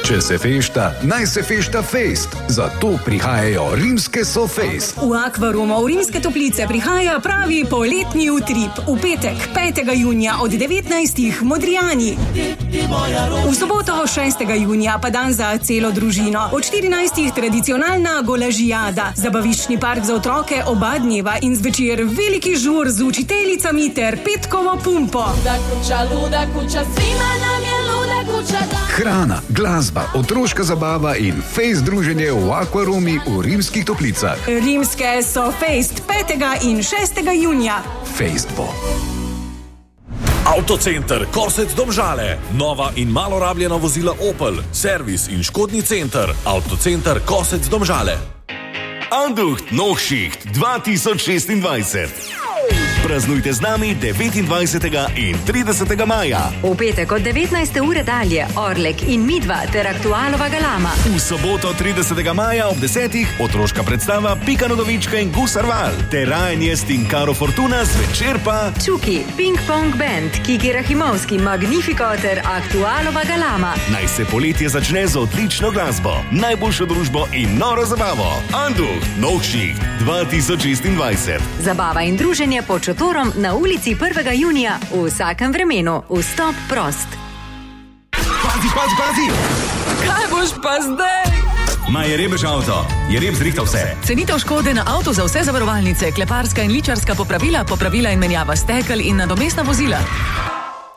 Če se fešta, naj se fešta fest. Zato prihajajo rimske SoFest. V Akvarumu v Rimske Toplice prihaja pravi poletni utrip. V petek, 5. junija od 19. Modrijani. V soboto, 6. junija pa dan za celo družino. Od 14. tradicionalna golažijada. Zabaviščni park za otroke oba dneva in zvečer veliki žur z učiteljicami ter petkovo pumpo. Luda kuća, svima nam je luda kuća. Hrana, glasba, otroška zabava in fejst druženje v Akvarumi v Rimskih Toplicah. Rimske SoFest 5. in 6. junija. Fejst bo. Avtocenter Kosec Domžale. Nova in malo rabljena vozila Opel. Servis in škodni center. Avtocenter Kosec Domžale. Anducht Novšicht 2026. Praznujte z nami 29. in 30. maja. V petek od 19. ure dalje Orlek in Midva ter Aktualova galama. V soboto 30. maja ob 10. otroška predstava Pika Nogavička in Gusar Val. Ter Ryan Jest in Karo Fortuna zvečer pa Čuki, Ping Pong Band, Kiki Rahimovski, Magnifico ter Aktualova galama. naj se poletje začne z odlično glasbo, najboljšo družbo in noro zabavo. Anducht Novšicht 2026. Zabava in druženje pod šotorom na ulici 1. junija v vsakem vremenu. Vstop prost. Pazi! Kaj boš pa zdaj? Ma je rebež avto, je reb zrihtal vse. Cenitev škode na avto za vse zavarovalnice, kleparska in ličarska popravila in menjava stekel in nadomestna vozila.